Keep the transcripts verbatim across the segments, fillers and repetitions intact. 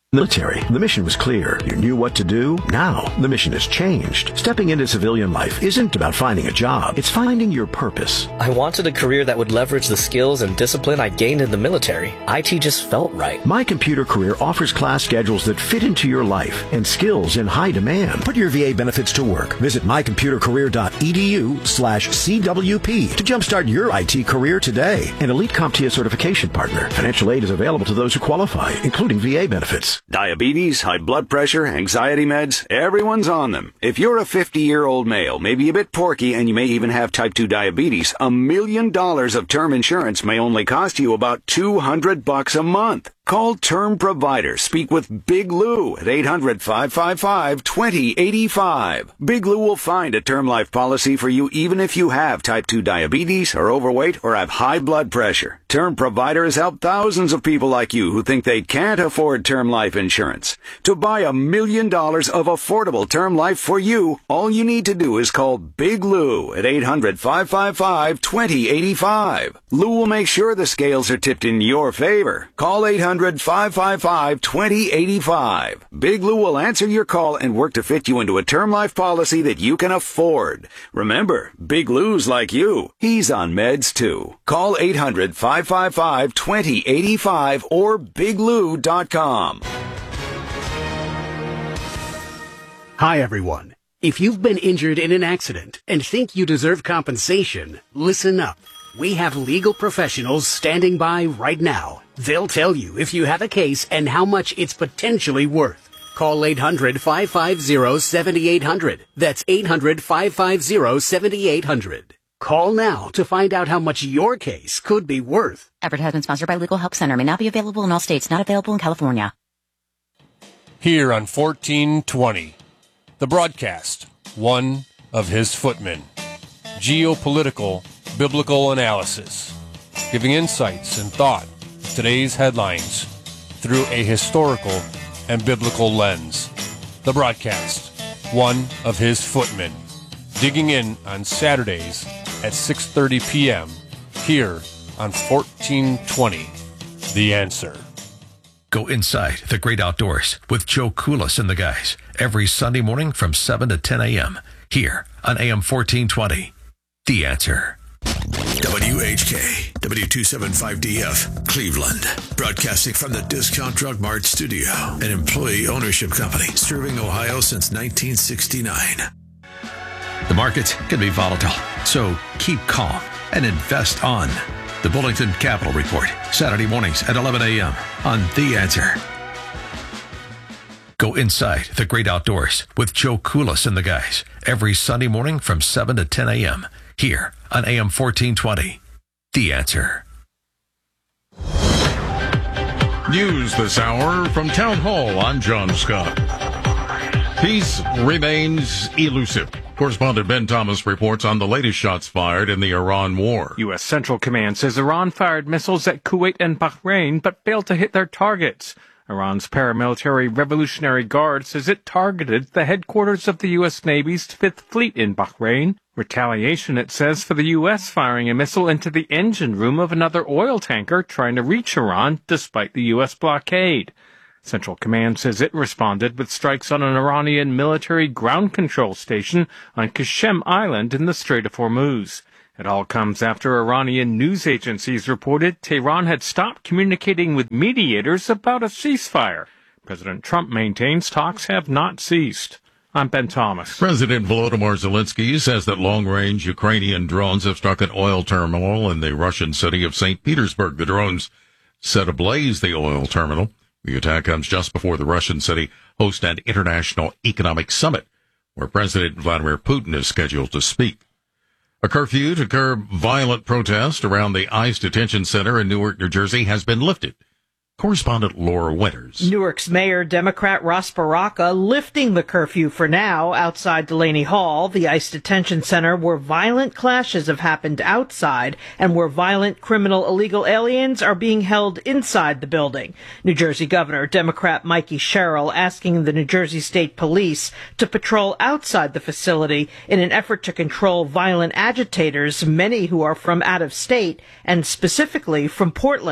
Military. The mission was clear. You knew what to do. Now, the mission has changed. Stepping into civilian life isn't about finding a job. It's finding your purpose. I wanted a career that would leverage the skills and discipline I gained in the military. I T just felt right. My Computer Career offers class schedules that fit into your life and skills in high demand. Put your V A benefits to work. Visit mycomputercareer.edu slash CWP to jumpstart your I T career today. An elite CompTIA certification partner. Financial aid is available to those who qualify, including V A benefits. Diabetes, high blood pressure, anxiety meds, everyone's on them. If you're a fifty-year-old male, maybe a bit porky, and you may even have type two diabetes, a million dollars of term insurance may only cost you about two hundred bucks a month. Call Term Provider. Speak with Big Lou at eight hundred, five five five, two zero eight five. Big Lou will find a term life policy for you even if you have type two diabetes, are overweight, or have high blood pressure. Term Provider has helped thousands of people like you who think they can't afford term life insurance. To buy a million dollars of affordable term life for you, all you need to do is call Big Lou at eight hundred, five five five, two zero eight five. Lou will make sure the scales are tipped in your favor. Call eight hundred, five five five, two zero eight five. Big Lou will answer your call and work to fit you into a term life policy that you can afford. Remember, Big Lou's like you. He's on meds too. Call eight hundred, five five five, two zero eight five or big lou dot com. Hi, everyone. If you've been injured in an accident and think you deserve compensation, listen up. We have legal professionals standing by right now. They'll tell you if you have a case and how much it's potentially worth. Call eight hundred, five five zero, seven eight zero zero. That's eight hundred, five five zero, seven eight zero zero. Call now to find out how much your case could be worth. Effort has been sponsored by Legal Help Center. May not be available in all states. Not available in California. Here on fourteen twenty, the broadcast, one of his footmen. Geopolitical biblical analysis, giving insights and thought to today's headlines through a historical and biblical lens. The broadcast, one of his footmen, digging in on Saturdays at six thirty p.m. here on fourteen twenty, The Answer. Go inside the great outdoors with Joe Koulis and the guys every Sunday morning from seven to ten a.m. here on A M fourteen twenty, The Answer. W H K, W two seventy-five D F, Cleveland. Broadcasting from the Discount Drug Mart studio, an employee ownership company serving Ohio since nineteen sixty-nine. The markets can be volatile, so keep calm and invest on the Bullington Capital Report, Saturday mornings at eleven a.m. on The Answer. Go inside the great outdoors with Joe Koulis and the guys every Sunday morning from seven to ten a.m. here on A M fourteen twenty, The Answer. News this hour from Town Hall. I'm John Scott. Peace remains elusive. Correspondent Ben Thomas reports on the latest shots fired in the Iran war. U S. Central Command says Iran fired missiles at Kuwait and Bahrain, but failed to hit their targets. Iran's paramilitary Revolutionary Guard says it targeted the headquarters of the U S. Navy's Fifth Fleet in Bahrain. Retaliation, it says, for the U S firing a missile into the engine room of another oil tanker trying to reach Iran despite the U S blockade. Central Command says it responded with strikes on an Iranian military ground control station on Qasem Island in the Strait of Hormuz. It all comes after Iranian news agencies reported Tehran had stopped communicating with mediators about a ceasefire. President Trump maintains talks have not ceased. I'm Ben Thomas. President Volodymyr Zelensky says that long-range Ukrainian drones have struck an oil terminal in the Russian city of Saint Petersburg. The drones set ablaze the oil terminal. The attack comes just before the Russian city hosts an international economic summit where President Vladimir Putin is scheduled to speak. A curfew to curb violent protest around the ICE detention center in Newark, New Jersey has been lifted. Correspondent Laura Winters. Newark's Mayor Democrat Ross Baraka lifting the curfew for now outside Delaney Hall, the ICE detention center where violent clashes have happened outside and where violent criminal illegal aliens are being held inside the building. New Jersey Governor Democrat Mikey Sherrill asking the New Jersey State Police to patrol outside the facility in an effort to control violent agitators, many who are from out of state and specifically from Portland.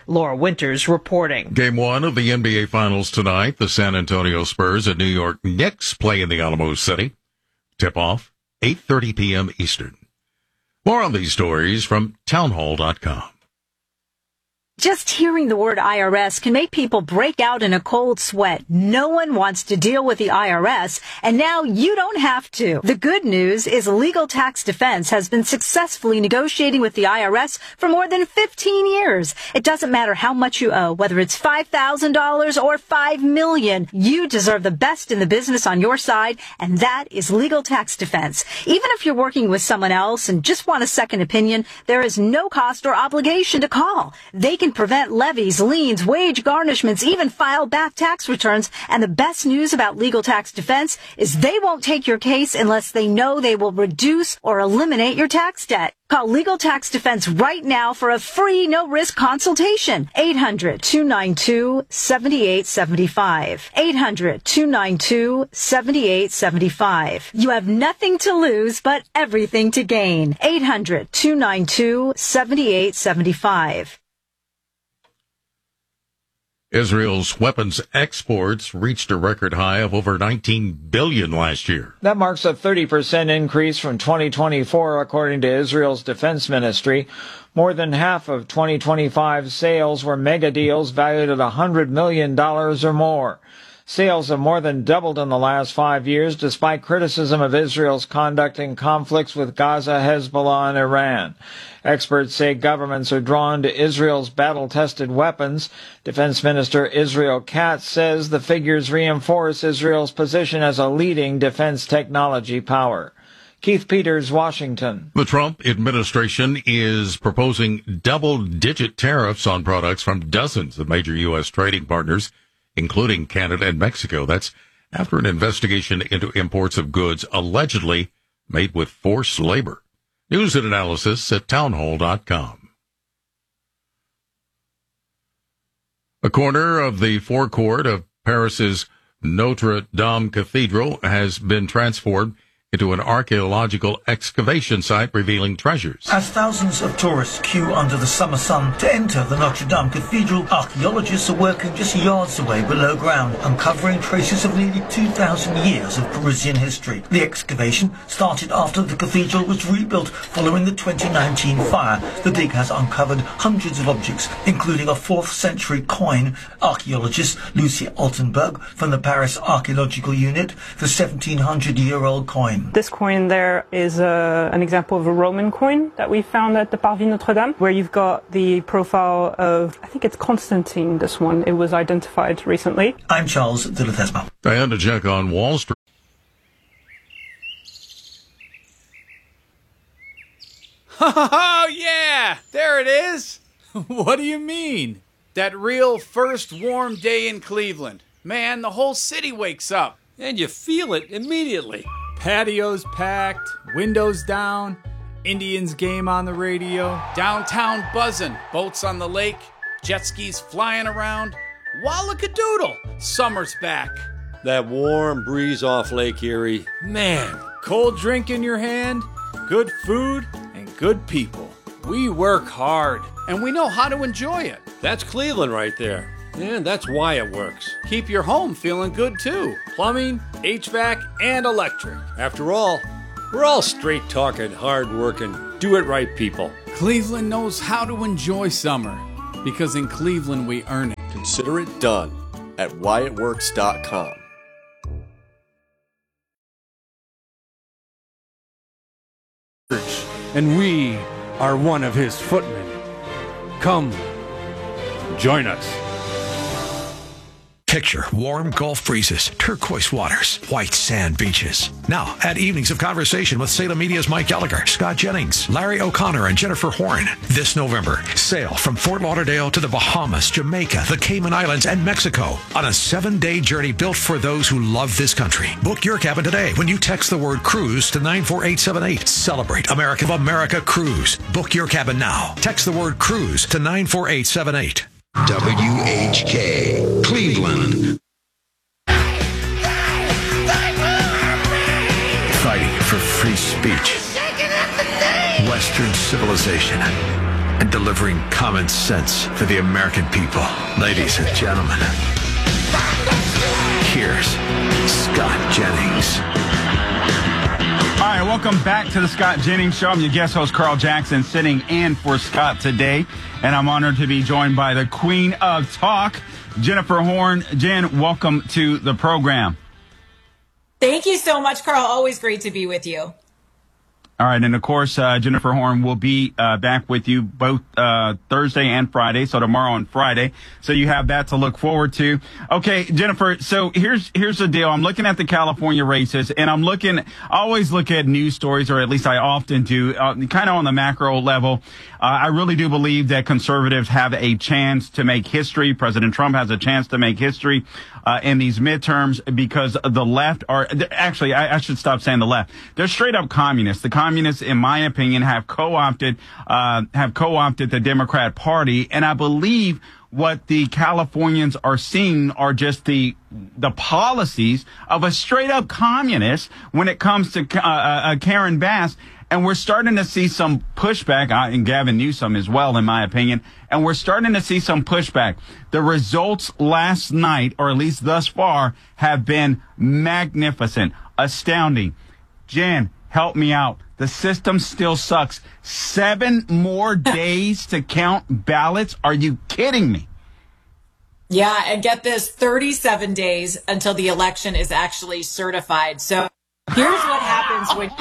Laura Winters reporting. Game one of the N B A Finals tonight. The San Antonio Spurs and New York Knicks play in the Alamo City. Tip-off, eight thirty p.m. Eastern. More on these stories from townhall dot com. Just hearing the word I R S can make people break out in a cold sweat. No one wants to deal with the I R S, and now you don't have to. The good news is Legal Tax Defense has been successfully negotiating with the I R S for more than fifteen years. It doesn't matter how much you owe, whether it's five thousand dollars or five million dollars. You deserve the best in the business on your side, and that is Legal Tax Defense. Even if you're working with someone else and just want a second opinion, there is no cost or obligation to call. They can prevent levies, liens, wage garnishments, even file back tax returns. And the best news about Legal Tax Defense is they won't take your case unless they know they will reduce or eliminate your tax debt. Call Legal Tax Defense right now for a free, no-risk consultation. eight hundred, two nine two, seven eight seven five. eight hundred, two nine two, seven eight seven five. You have nothing to lose, but everything to gain. eight hundred, two nine two, seven eight seven five. Israel's weapons exports reached a record high of over nineteen billion dollars last year. That marks a thirty percent increase from twenty twenty-four, according to Israel's defense ministry. More than half of twenty twenty-five sales were mega deals valued at one hundred million dollars or more. Sales have more than doubled in the last five years, despite criticism of Israel's conduct in conflicts with Gaza, Hezbollah, and Iran. Experts say governments are drawn to Israel's battle-tested weapons. Defense Minister Israel Katz says the figures reinforce Israel's position as a leading defense technology power. Keith Peters, Washington. The Trump administration is proposing double-digit tariffs on products from dozens of major U S trading partners, including Canada and Mexico. That's after an investigation into imports of goods allegedly made with forced labor. News and analysis at townhall dot com. A corner of the forecourt of Paris's Notre Dame Cathedral has been transformed into an archaeological excavation site revealing treasures. As thousands of tourists queue under the summer sun to enter the Notre Dame Cathedral, archaeologists are working just yards away below ground, uncovering traces of nearly two thousand years of Parisian history. The excavation started after the cathedral was rebuilt following the twenty nineteen fire. The dig has uncovered hundreds of objects, including a fourth century coin. Archaeologist Lucie Altenberg from the Paris Archaeological Unit, the seventeen hundred year old coin. This coin there is uh, an example of a Roman coin that we found at the Parvis Notre Dame, where you've got the profile of, I think it's Constantine, this one. It was identified recently. I'm Charles de Ledesma. And to check on Wall Street. Oh, yeah! There it is! What do you mean? That real first warm day in Cleveland. Man, the whole city wakes up. And you feel it immediately. Patios packed, windows down, Indians game on the radio, downtown buzzing, boats on the lake, jet skis flying around. Wallakadoodle, summer's back. That warm breeze off Lake Erie. Man. Cold drink in your hand, good food, and good people. We work hard, and we know how to enjoy it. That's Cleveland right there. And that's why it works. Keep your home feeling good, too. Plumbing, H V A C, and electric. After all, we're all straight-talking, hard-working, do-it-right people. Cleveland knows how to enjoy summer, because in Cleveland we earn it. Consider it done at why it works dot com. And we are one of his footmen. Come, join us. Picture warm Gulf breezes, turquoise waters, white sand beaches. Now, add evenings of conversation with Salem Media's Mike Gallagher, Scott Jennings, Larry O'Connor, and Jennifer Horn. This November, sail from Fort Lauderdale to the Bahamas, Jamaica, the Cayman Islands, and Mexico on a seven-day journey built for those who love this country. Book your cabin today when you text the word cruise to nine four eight seven eight. Celebrate America of America Cruise. Book your cabin now. Text the word cruise to nine four eight seven eight. W H K, Cleveland. Fighting for free speech, Western civilization, and delivering common sense for the American people. Ladies and gentlemen, here's Scott Jennings. All right, welcome back to the Scott Jennings Show. I'm your guest host, Carl Jackson, sitting in for Scott today. And I'm honored to be joined by the Queen of Talk, Jennifer Horn. Jen, welcome to the program. Thank you so much, Carl. Always great to be with you. All right, and of course, uh, Jennifer Horn will be uh, back with you both uh, Thursday and Friday, so tomorrow and Friday. So you have that to look forward to. Okay, Jennifer, so here's here's the deal. I'm looking at the California races, and I'm looking, I always look at news stories, or at least I often do, uh, kind of on the macro level. Uh, I really do believe that conservatives have a chance to make history. President Trump has a chance to make history uh, in these midterms because the left are, actually, I, I should stop saying the left. They're straight up communists. The communists, in my opinion, have co-opted, uh, have co-opted the Democrat Party. And I believe what the Californians are seeing are just the the policies of a straight up communist when it comes to uh, uh, Karen Bass. And we're starting to see some pushback, uh, and Gavin Newsom as well, in my opinion. And we're starting to see some pushback. The results last night, or at least thus far, have been magnificent, astounding. Jen, help me out. The system still sucks. Seven more days to count ballots? Are you kidding me? Yeah, and get this, thirty-seven days until the election is actually certified. So here's what happens when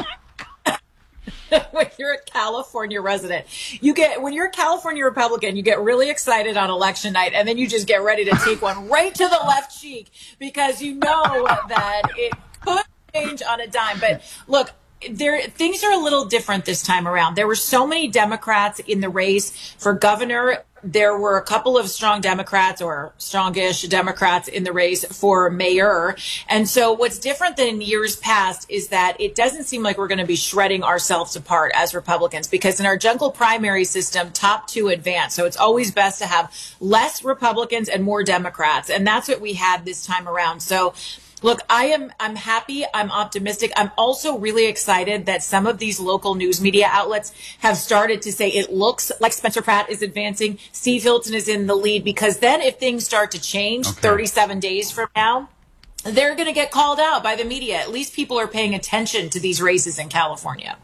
when you're a California resident. You get, when you're a California Republican, you get really excited on election night, and then you just get ready to take one right to the left cheek because you know that it could change on a dime. But look, there, things are a little different this time around. There were so many Democrats in the race for governor. There were a couple of strong Democrats or strongish Democrats in the race for mayor. And so what's different than in years past is that it doesn't seem like we're going to be shredding ourselves apart as Republicans, because in our jungle primary system, top two advance. So it's always best to have less Republicans and more Democrats. And that's what we had this time around. So look, I am, I'm happy. I'm optimistic. I'm also really excited that some of these local news media outlets have started to say it looks like Spencer Pratt is advancing, Steve Hilton is in the lead, because then if things start to change okay. thirty-seven days from now, they're going to get called out by the media. At least people are paying attention to these races in California.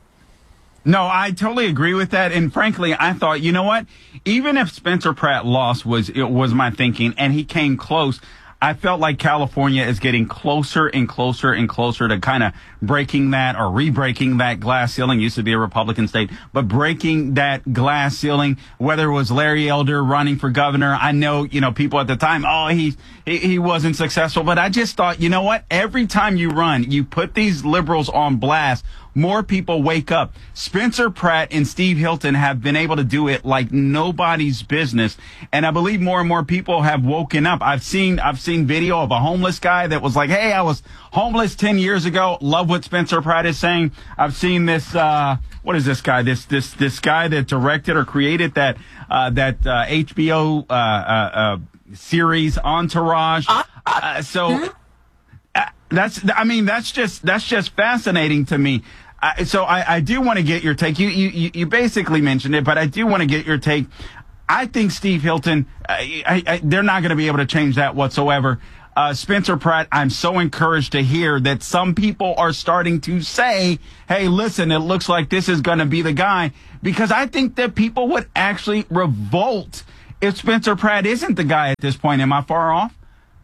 No, I totally agree with that. And frankly, I thought, you know what? Even if Spencer Pratt lost, was, it was my thinking, and he came close, I felt like California is getting closer and closer and closer to kind of breaking that or re-breaking that glass ceiling. Used to be a Republican state, but breaking that glass ceiling, whether it was Larry Elder running for governor. I know, you know, people at the time, oh, he, he, he wasn't successful, but I just thought, you know what? Every time you run, you put these liberals on blast. More people wake up. Spencer Pratt and Steve Hilton have been able to do it like nobody's business. And I believe more and more people have woken up. I've seen, I've seen video of a homeless guy that was like, hey, I was homeless ten years ago. Love what Spencer Pratt is saying. I've seen this, uh, what is this guy? This, this, this guy that directed or created that, uh, that, uh, H B O, uh, uh, uh series Entourage. Uh, so uh, that's, I mean, that's just, that's just fascinating to me. Uh, so I, I do want to get your take. You, you you basically mentioned it, but I do want to get your take. I think Steve Hilton, I, I, I, they're not going to be able to change that whatsoever. Uh, Spencer Pratt, I'm so encouraged to hear that some people are starting to say, hey, listen, it looks like this is going to be the guy, because I think that people would actually revolt if Spencer Pratt isn't the guy at this point. Am I far off?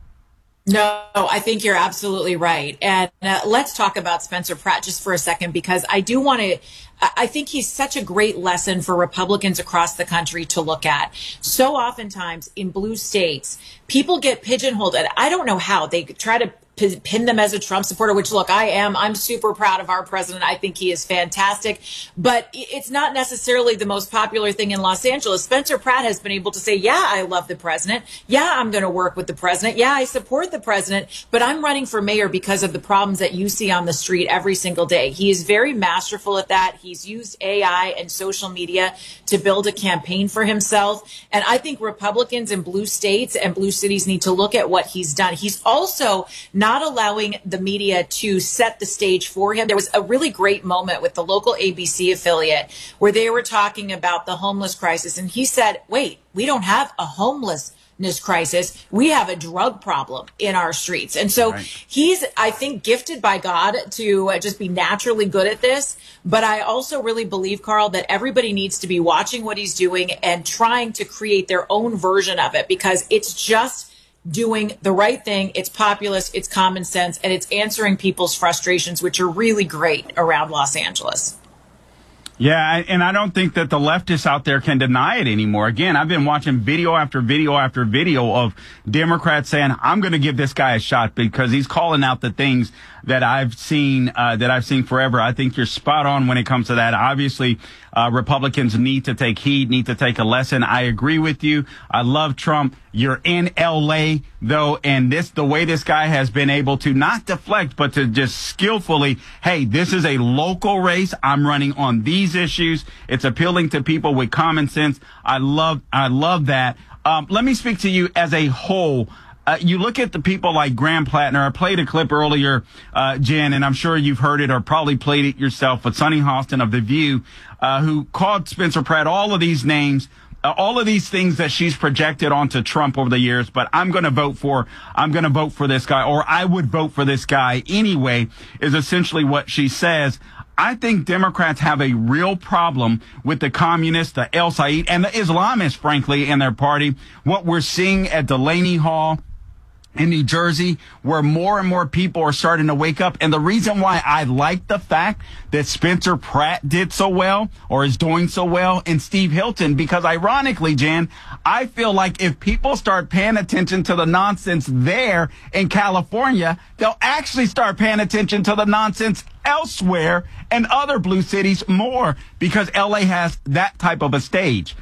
No, I think you're absolutely right. And uh, let's talk about Spencer Pratt just for a second, because I do want to, I think he's such a great lesson for Republicans across the country to look at. So oftentimes in blue states, people get pigeonholed, and I don't know how. They try to pin them as a Trump supporter, which, look, I am. I'm super proud of our president. I think he is fantastic. But it's not necessarily the most popular thing in Los Angeles. Spencer Pratt has been able to say, yeah, I love the president. Yeah, I'm going to work with the president. Yeah, I support the president. But I'm running for mayor because of the problems that you see on the street every single day. He is very masterful at that. He's used A I and social media to build a campaign for himself. And I think Republicans in blue states and blue cities need to look at what he's done. He's also not not allowing the media to set the stage for him. There was a really great moment with the local A B C affiliate where they were talking about the homeless crisis. And he said, wait, we don't have a homeless crisis. We have a drug problem in our streets. And so right. he's, I think, gifted by God to uh, just be naturally good at this. But I also really believe, Carl, that everybody needs to be watching what he's doing and trying to create their own version of it, because it's just doing the right thing. It's populist, it's common sense, and it's answering people's frustrations, which are really great around Los Angeles. Yeah, and I don't think that the leftists out there can deny it anymore. Again, I've been watching video after video after video of Democrats saying, I'm going to give this guy a shot because he's calling out the things that I've seen, uh, that I've seen forever. I think you're spot on when it comes to that. Obviously, uh, Republicans need to take heed, need to take a lesson. I agree with you. I love Trump. You're in L A though, and this, the way this guy has been able to not deflect, but to just skillfully, hey, this is a local race. I'm running on these issues. It's appealing to people with common sense. I love, I love that. Um, let me speak to you as a whole. Uh, you look at the people like Graham Plattner. I played a clip earlier, uh, Jen, and I'm sure you've heard it or probably played it yourself, but Sunny Hostin of The View, uh, who called Spencer Pratt all of these names, uh, all of these things that she's projected onto Trump over the years, but I'm going to vote for, I'm going to vote for this guy, or I would vote for this guy anyway, is essentially what she says. I think Democrats have a real problem with the communists, the El Said, and the Islamists, frankly, in their party. What we're seeing at Delaney Hall in New Jersey, where more and more people are starting to wake up. And the reason why I like the fact that Spencer Pratt did so well or is doing so well and Steve Hilton, because ironically, Jan, I feel like if people start paying attention to the nonsense there in California, they'll actually start paying attention to the nonsense elsewhere and other blue cities more, because L A has that type of a stage.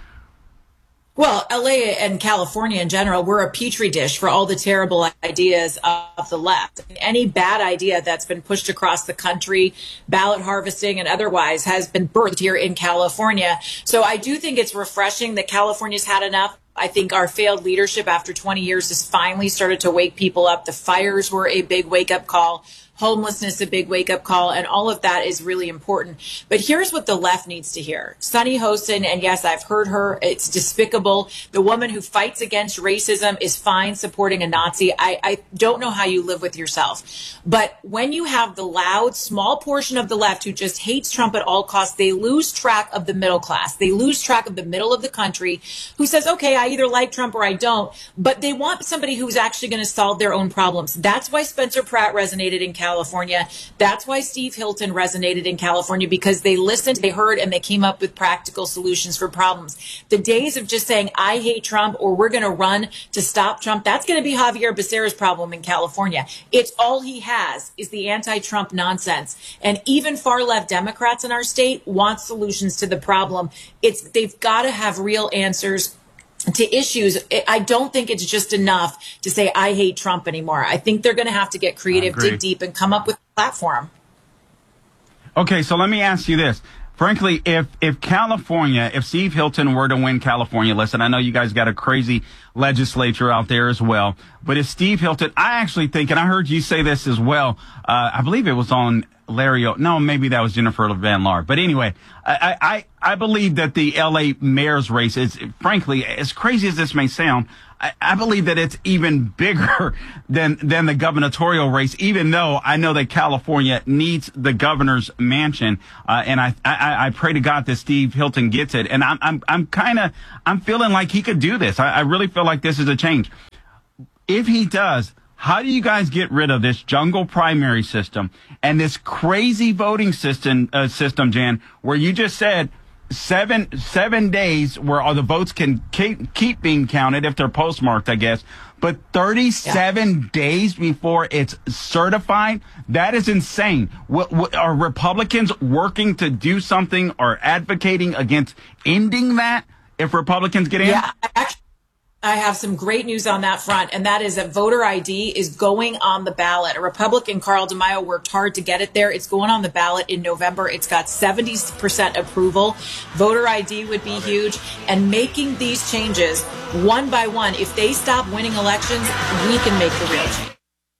Well, L A and California in general, we're a petri dish for all the terrible ideas of the left. Any bad idea that's been pushed across the country, ballot harvesting and otherwise, has been birthed here in California. So I do think it's refreshing that California's had enough. I think our failed leadership after twenty years has finally started to wake people up. The fires were a big wake-up call. Homelessness, a big wake-up call, and all of that is really important. But here's what the left needs to hear. Sunny Hostin, and yes, I've heard her, it's despicable. The woman who fights against racism is fine supporting a Nazi. I, I don't know how you live with yourself. But when you have the loud, small portion of the left who just hates Trump at all costs, they lose track of the middle class. They lose track of the middle of the country who says, okay, I either like Trump or I don't, but they want somebody who's actually going to solve their own problems. That's why Spencer Pratt resonated in California. California. That's why Steve Hilton resonated in California, because they listened, they heard, and they came up with practical solutions for problems. The days of just saying, I hate Trump, or we're going to run to stop Trump, that's going to be Javier Becerra's problem in California. It's all he has is the anti-Trump nonsense. And even far left Democrats in our state want solutions to the problem. It's, they've got to have real answers to issues. I don't think it's just enough to say, I hate Trump anymore. I think they're going to have to get creative, dig deep, and come up with a platform. Okay, so let me ask you this. Frankly, if if California, if Steve Hilton were to win California, listen, I know you guys got a crazy legislature out there as well, but if Steve Hilton, I actually think, and I heard you say this as well, uh, I believe it was on Larry, o- no, maybe that was Jennifer Van Laar. But anyway, I, I, I believe that the L A mayor's race is, frankly, as crazy as this may sound, I, I believe that it's even bigger than, than the gubernatorial race, even though I know that California needs the governor's mansion. Uh, and I, I, I pray to God that Steve Hilton gets it. And I'm, I'm, I'm kind of, I'm feeling like he could do this. I, I really feel like this is a change. If he does, how do you guys get rid of this jungle primary system and this crazy voting system, uh, system, Jan, where you just said seven, seven days where all the votes can keep, keep being counted if they're postmarked, I guess, but thirty-seven yeah. days before it's certified? That is insane. What, what, are Republicans working to do something or advocating against ending that if Republicans get in? Yeah, actually, I have some great news on that front, and that is that voter I D is going on the ballot. A Republican, Carl DeMaio, worked hard to get it there. It's going on the ballot in November. It's got seventy percent approval. Voter I D would be huge. And making these changes one by one, if they stop winning elections, we can make the real change.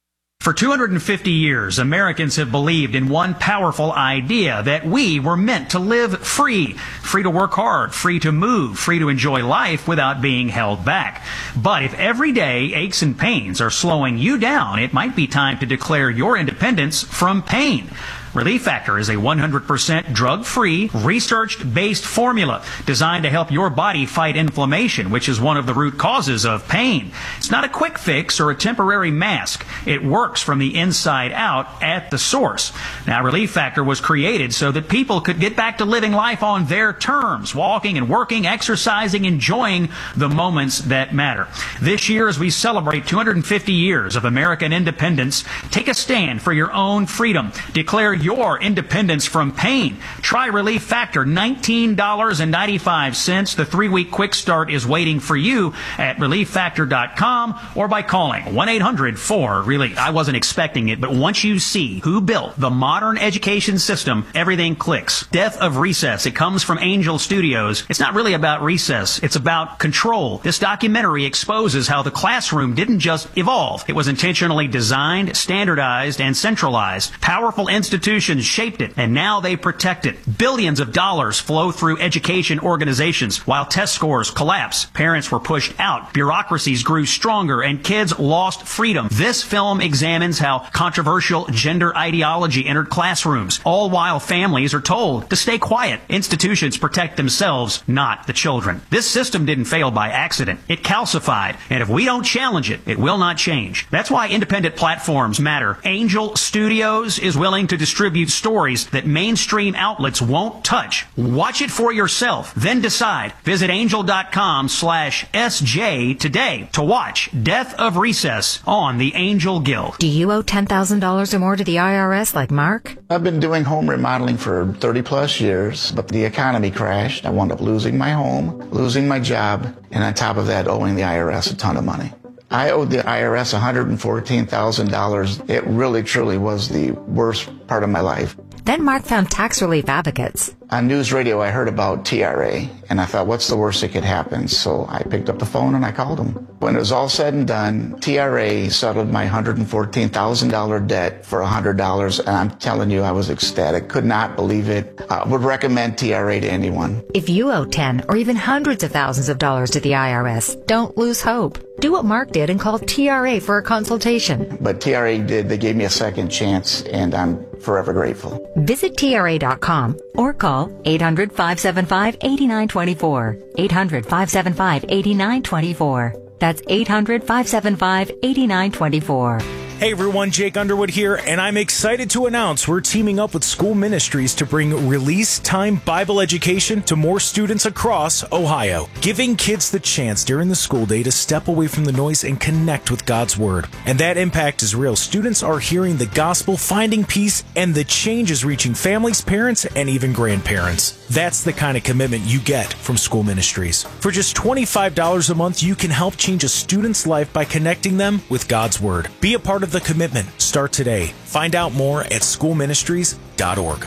For two hundred fifty years, Americans have believed in one powerful idea, that we were meant to live free, free to work hard, free to move, free to enjoy life without being held back. But if everyday aches and pains are slowing you down, it might be time to declare your independence from pain. Relief Factor is a one hundred percent drug-free, research-based formula designed to help your body fight inflammation, which is one of the root causes of pain. It's not a quick fix or a temporary mask. It works from the inside out at the source. Now, Relief Factor was created so that people could get back to living life on their terms, walking and working, exercising, enjoying the moments that matter. This year, as we celebrate two hundred fifty years of American independence, take a stand for your own freedom. Declare your independence from pain. Try Relief Factor, nineteen dollars and ninety-five cents. The three-week quick start is waiting for you at relief factor dot com or by calling one eight hundred four relief. I wasn't expecting it, but once you see who built the modern education system, everything clicks. Death of Recess. It comes from Angel Studios. It's not really about recess. It's about control. This documentary exposes how the classroom didn't just evolve. It was intentionally designed, standardized, and centralized. Powerful institutions shaped it, and now they protect it. Billions of dollars flow through education organizations while test scores collapse. Parents were pushed out. Bureaucracies grew stronger, and kids lost freedom. This film examines how controversial gender ideology entered classrooms, all while families are told to stay quiet. Institutions protect themselves, not the children. This system didn't fail by accident. It calcified, and if we don't challenge it, it will not change. That's why independent platforms matter. Angel Studios is willing to distribute stories that mainstream outlets won't touch. Watch it for yourself, then decide. Visit angel.com slash SJ today to watch Death of Recess on the Angel Guild. Do you owe ten thousand dollars or more to the I R S like Mark? I've been doing home remodeling for thirty plus years, but the economy crashed. I wound up losing my home, losing my job, and on top of that, owing the I R S a ton of money. I owed the I R S one hundred fourteen thousand dollars. It really, truly was the worst part of my life. Then Mark found Tax Relief Advocates. On news radio, I heard about T R A, and I thought, what's the worst that could happen? So I picked up the phone and I called them. When it was all said and done, T R A settled my one hundred fourteen thousand dollars debt for one hundred dollars, and I'm telling you, I was ecstatic. Could not believe it. I would recommend T R A to anyone. If you owe ten or even hundreds of thousands of dollars to the I R S, don't lose hope. Do what Mark did and call T R A for a consultation. But T R A did. They gave me a second chance, and I'm forever grateful. Visit T R A dot com or call eight hundred, five seven five, eight nine two four. eight hundred, five seven five, eight nine two four. That's eight hundred, five seven five, eight nine two four. Hey everyone, Jake Underwood here, and I'm excited to announce we're teaming up with School Ministries to bring Release Time Bible education to more students across Ohio, giving kids the chance during the school day to step away from the noise and connect with God's Word. And that impact is real. Students are hearing the gospel, finding peace, and the change is reaching families, parents, and even grandparents. That's the kind of commitment you get from School Ministries. For just twenty-five dollars a month, you can help change a student's life by connecting them with God's Word. Be a part of the commitment. Start today. Find out more at school ministries dot org.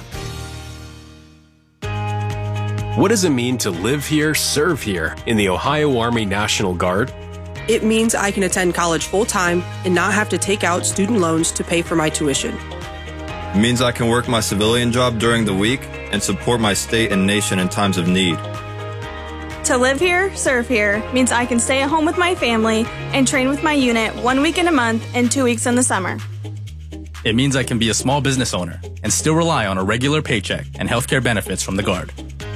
What does it mean to live here, serve here in the Ohio Army National Guard? It means I can attend college full-time and not have to take out student loans to pay for my tuition. It means I can work my civilian job during the week and support my state and nation in times of need. To live here, serve here means I can stay at home with my family and train with my unit one week in a month and two weeks in the summer. It means I can be a small business owner and still rely on a regular paycheck and healthcare benefits from the Guard.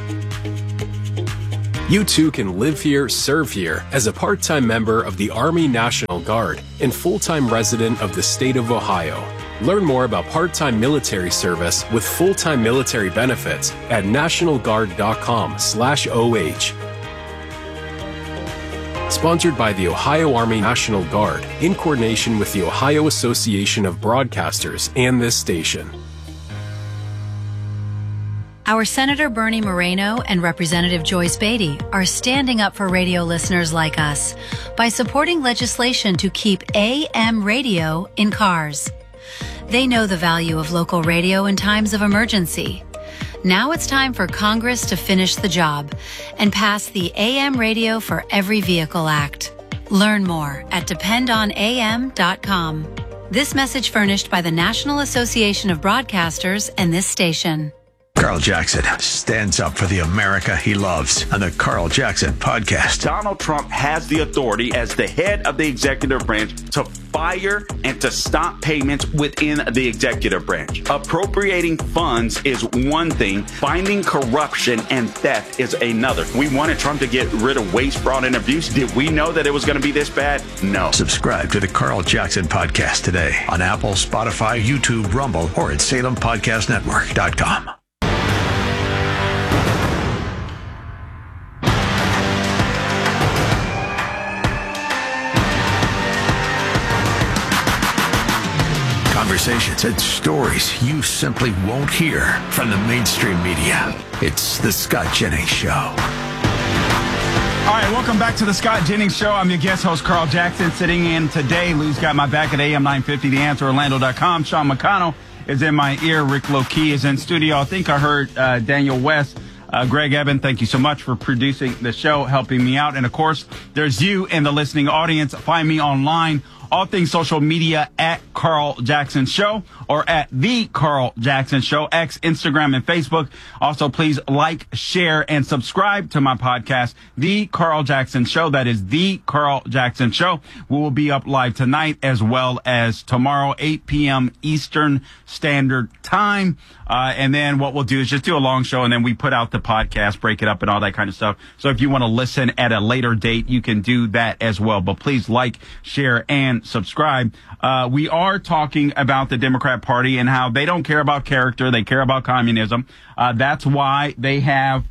You too can live here, serve here as a part-time member of the Army National Guard and full-time resident of the state of Ohio. Learn more about part-time military service with full-time military benefits at national guard dot com slash O H. Sponsored by the Ohio Army National Guard in coordination with the Ohio Association of Broadcasters and this station. Our Senator Bernie Moreno and Representative Joyce Beatty are standing up for radio listeners like us by supporting legislation to keep A M radio in cars. They know the value of local radio in times of emergency. Now it's time for Congress to finish the job and pass the A M Radio for Every Vehicle Act. Learn more at depend on A M dot com. This message furnished by the National Association of Broadcasters and this station. Carl Jackson stands up for the America he loves on the Carl Jackson Podcast. Donald Trump has the authority as the head of the executive branch to fire and to stop payments within the executive branch. Appropriating funds is one thing. Finding corruption and theft is another. We wanted Trump to get rid of waste, fraud, and abuse. Did we know that it was going to be this bad? No. Subscribe to the Carl Jackson Podcast today on Apple, Spotify, YouTube, Rumble, or at Salem Podcast Network dot com. Conversations and stories you simply won't hear from the mainstream media. It's the Scott Jennings Show. All right, welcome back to the Scott Jennings Show. I'm your guest host, Carl Jackson, sitting in today. Lou's got my back at A M nine fifty, The Answer, Orlando dot com. Sean McConnell is in my ear. Rick Lokey is in studio. I think I heard uh, Daniel West. Uh, Greg Eben, thank you so much for producing the show, helping me out. And, of course, there's you in the listening audience. Find me online, all things social media, at Carl Jackson Show or at The Carl Jackson Show, X, Instagram, and Facebook. Also, please like, share, and subscribe to my podcast, The Carl Jackson Show. That is The Carl Jackson Show. We will be up live tonight as well as tomorrow, eight p.m. Eastern Standard Time. Uh, and then what we'll do is just do a long show, and then we put out the podcast, break it up, and all that kind of stuff. So if you want to listen at a later date, you can do that as well. But please like, share, and subscribe. Uh, we are talking about the Democrat Party and how they don't care about character. They care about communism. Uh, that's why they have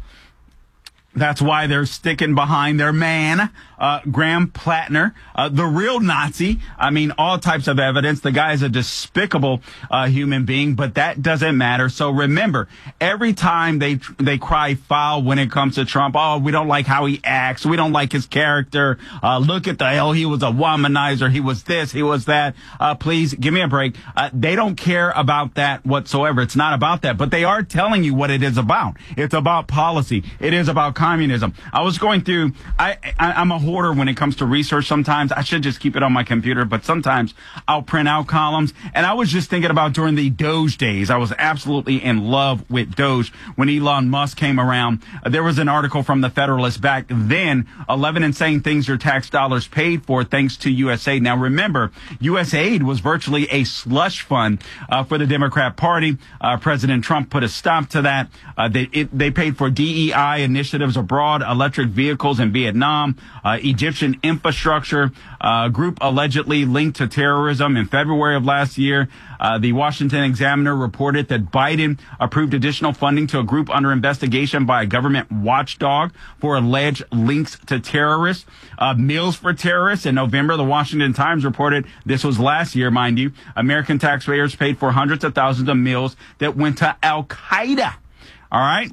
That's why they're sticking behind their man, uh, Graham Plattner, uh, the real Nazi. I mean, all types of evidence. The guy is a despicable, uh, human being, but that doesn't matter. So remember, every time they, they cry foul when it comes to Trump, oh, we don't like how he acts. We don't like his character. Uh, look at the hell. He was a womanizer. He was this. He was that. Uh, please give me a break. Uh, they don't care about that whatsoever. It's not about that, but they are telling you what it is about. It's about policy. It is about communism. I was going through, I, I, I'm a hoarder when it comes to research sometimes. I should just keep it on my computer, but sometimes I'll print out columns. And I was just thinking about during the Doge days. I was absolutely in love with Doge when Elon Musk came around. Uh, there was an article from the Federalist back then, eleven insane things your tax dollars paid for thanks to U S A I D. Now remember, U S A I D was virtually a slush fund uh, for the Democrat Party. Uh, President Trump put a stop to that. Uh, they, it, they paid for D E I initiatives abroad, electric vehicles in Vietnam, uh, Egyptian infrastructure, uh, group allegedly linked to terrorism. In February of last year, uh, the Washington Examiner reported that Biden approved additional funding to a group under investigation by a government watchdog for alleged links to terrorists. Uh, meals for terrorists. In November, the Washington Times reported, this was last year, mind you, American taxpayers paid for hundreds of thousands of meals that went to Al-Qaeda. All right.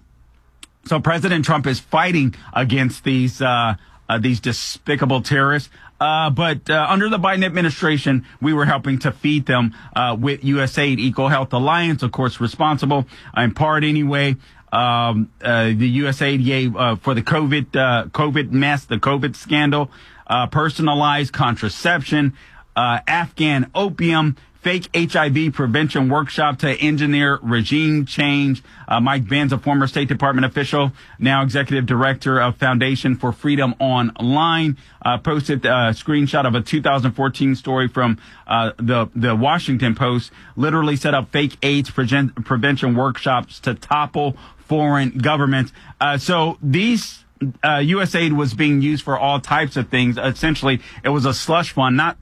So President Trump is fighting against these uh, uh these despicable terrorists. Uh, but uh, under the Biden administration, we were helping to feed them uh, with U S A I D, Eco Health Alliance, of course, responsible in part anyway. Um, uh, the U S A I D gave uh, for the COVID uh, COVID mess, the COVID scandal, uh, personalized contraception, uh, Afghan opium, fake H I V prevention workshop to engineer regime change. Uh, Mike Benz, a former State Department official, now executive director of Foundation for Freedom Online, uh, posted a screenshot of a two thousand fourteen story from uh, the the Washington Post. Literally set up fake AIDS pre- prevention workshops to topple foreign governments. Uh, so these uh, U S A I D was being used for all types of things. Essentially, it was a slush fund, not